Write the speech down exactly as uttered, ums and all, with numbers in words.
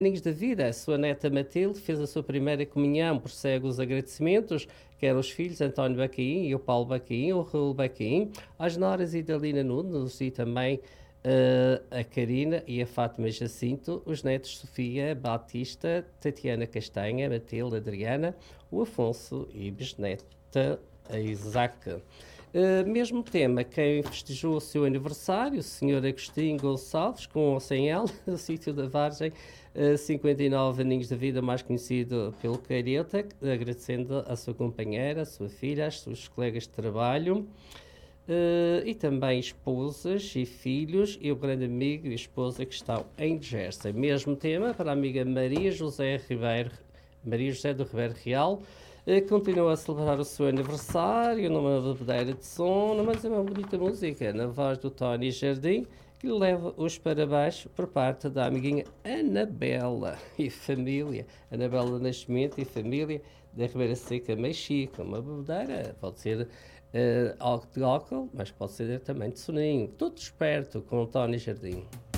Aninhos da vida, a sua neta Matilde fez a sua primeira comunhão, prossegue os agradecimentos, quer aos filhos António Bacaim e o Paulo Bacaim, o Raul Bacaim, às noras Idalina Nunes e também uh, a Karina e a Fátima Jacinto, os netos Sofia, Batista, Tatiana Castanha, Matilde, Adriana, o Afonso e bisneta a Isaac. Uh, mesmo tema, quem festejou o seu aniversário, o senhor Agostinho Gonçalves, com ou sem ela, o sítio da Vargem, uh, cinquenta e nove aninhos de vida, mais conhecido pelo Careta, agradecendo à sua companheira, à sua filha, às suas colegas de trabalho, uh, e também esposas e filhos, e o grande amigo e esposa que estão em Jersey. Mesmo tema para a amiga Maria José Ribeiro, Maria José do Ribeiro Real, continua a celebrar o seu aniversário numa bebedeira de som, mas é uma bonita música, na voz do Tony Jardim, que lhe leva os parabéns por parte da amiguinha Anabela e família, Anabela Nascimento e família da Ribeira Seca Mexica. Uma bebedeira, pode ser uh, de álcool, mas pode ser também de soninho. Tudo esperto com o Tony Jardim.